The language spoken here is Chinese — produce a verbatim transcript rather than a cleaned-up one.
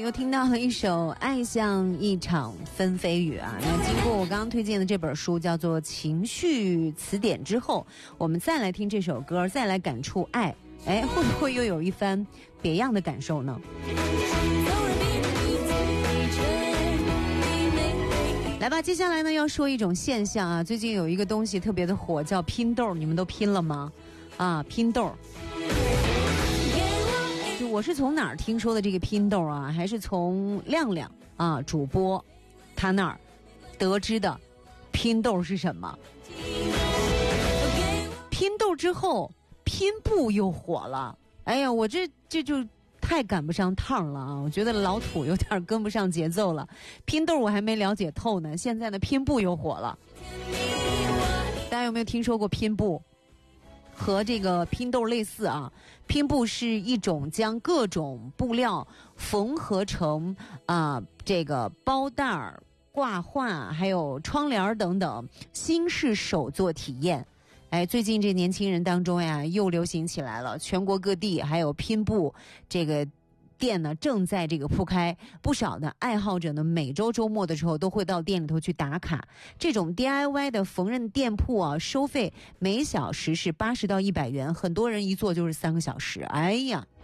又听到了一首《爱像一场纷飞雨》啊。那经过我刚刚推荐的这本书叫做《情绪词典》之后，我们再来听这首歌，再来感触爱，哎，会不会又有一番别样的感受呢？来吧，接下来呢要说一种现象啊，最近有一个东西特别的火，叫拼豆，你们都拼了吗？啊，拼豆。就我是从哪儿听说的这个拼豆啊，还是从亮亮啊主播他那儿得知的拼豆是什么？拼豆之后拼布又火了，哎呀，我这这就太赶不上趟了啊！我觉得老土有点跟不上节奏了。拼豆我还没了解透呢，现在呢拼布又火了。大家有没有听说过拼布？和这个拼豆类似啊，拼布是一种将各种布料缝合成啊、呃、这个包袋儿、挂画还有窗帘等等新式手作体验。哎，最近这年轻人当中呀又流行起来了，全国各地还有拼布这个店呢正在这个铺开，不少的爱好者呢每周周末的时候都会到店里头去打卡。这种 D I Y 的缝纫店铺啊，收费每小时是八十到一百元，很多人一做就是三个小时。哎呀，